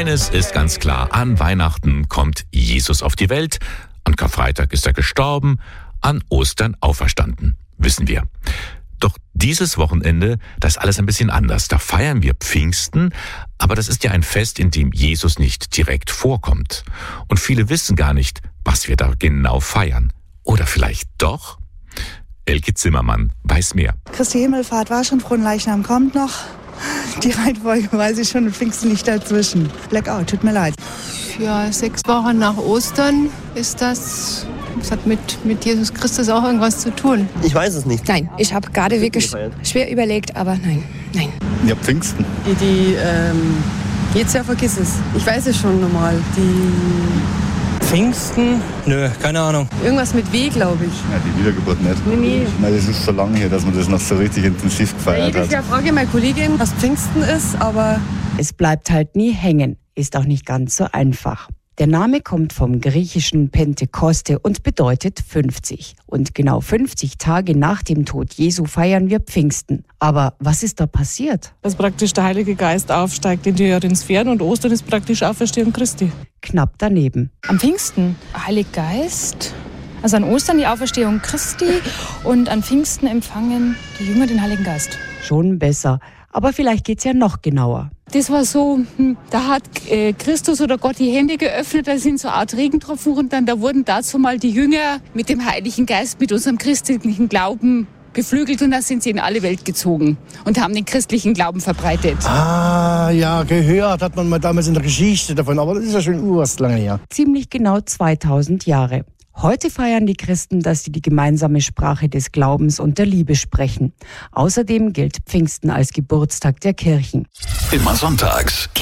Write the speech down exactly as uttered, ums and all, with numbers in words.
Eines ist ganz klar, an Weihnachten kommt Jesus auf die Welt, an Karfreitag ist er gestorben, an Ostern auferstanden, wissen wir. Doch dieses Wochenende, das ist alles ein bisschen anders. Da feiern wir Pfingsten, aber das ist ja ein Fest, in dem Jesus nicht direkt vorkommt. Und viele wissen gar nicht, was wir da genau feiern. Oder vielleicht doch? Elke Zimmermann weiß mehr. Christi Himmelfahrt war schon, Fronleichnam kommt noch. Die Reihenfolge weiß ich schon und Pfingsten liegt dazwischen. Blackout, tut mir leid. Ja, sechs Wochen nach Ostern ist das. Das hat mit, mit Jesus Christus auch irgendwas zu tun. Ich weiß es nicht. Nein, ich habe gerade wirklich schwer überlegt, aber nein, nein. Ja, Pfingsten. Die, die ähm, geht's ja, vergiss es. Ich weiß es schon normal. Die Pfingsten? Nö, keine Ahnung. Irgendwas mit W, glaube ich. Ja, die Wiedergeburt nicht. Nee, nee. Nein, das ist so lange her, dass man das noch so richtig intensiv gefeiert ja, jedes hat. Jahr frage ich meine Kollegin, was Pfingsten ist, aber... Es bleibt halt nie hängen, ist auch nicht ganz so einfach. Der Name kommt vom griechischen Pentekoste und bedeutet fünfzig. Und genau fünfzig Tage nach dem Tod Jesu feiern wir Pfingsten. Aber was ist da passiert? Dass praktisch der Heilige Geist aufsteigt in die höheren Sphären und Ostern ist praktisch Auferstehung Christi. Knapp daneben. Am Pfingsten, Heilige Geist, also an Ostern die Auferstehung Christi und an Pfingsten empfangen die Jünger den Heiligen Geist. Schon besser. Aber vielleicht geht's ja noch genauer. Das war so, da hat Christus oder Gott die Hände geöffnet, da sind so eine Art Regentropfen runter und da wurden dazu mal die Jünger mit dem Heiligen Geist, mit unserem christlichen Glauben beflügelt und da sind sie in alle Welt gezogen und haben den christlichen Glauben verbreitet. Ah, ja, gehört hat man mal damals in der Geschichte davon, aber das ist ja schon urst lange her. Ziemlich genau zweitausend Jahre. Heute feiern die Christen, dass sie die gemeinsame Sprache des Glaubens und der Liebe sprechen. Außerdem gilt Pfingsten als Geburtstag der Kirchen. Immer sonntags